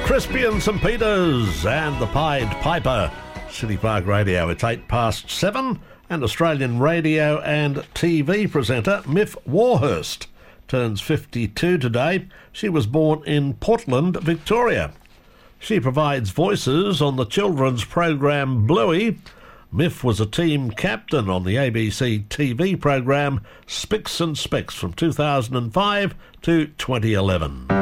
Crispy and St Peters and the Pied Piper. City Park Radio, it's 7:08, and Australian radio and TV presenter Myf Warhurst turns 52 today. She was born in Portland, Victoria. She provides voices on the children's program Bluey. Myf was a team captain on the ABC TV program Spicks and Specks from 2005 to 2011.